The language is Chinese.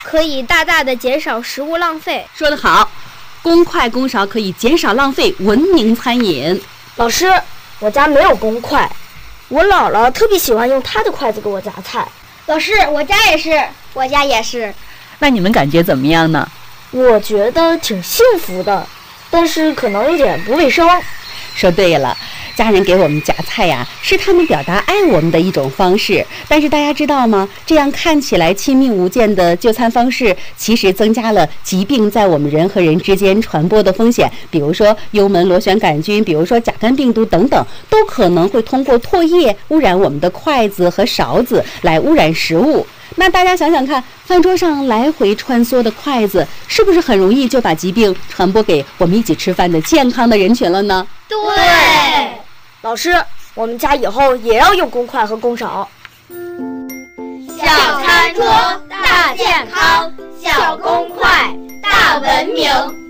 可以大大的减少食物浪费。 说得好，公筷公勺可以减少浪费，文明餐饮。 老师，我家没有公筷，我姥姥特别喜欢用她的筷子给我夹菜。 老师，我家也是，我家也是。 那你们感觉怎么样呢？ 我觉得挺幸福的，但是可能有点不卫生。 说对了，家人给我们夹菜呀，是他们表达爱我们的一种方式。但是大家知道吗？这样看起来亲密无间的就餐方式，其实增加了疾病在我们人和人之间传播的风险。比如说幽门螺旋杆菌，比如说甲肝病毒等等，都可能会通过唾液污染我们的筷子和勺子，来污染食物。那大家想想看，饭桌上来回穿梭的筷子，是不是很容易就把疾病传播给我们一起吃饭的健康的人群了呢？ 对， 老师，我们家以后也要用公筷和公勺。 小餐桌大健康，小公筷大文明。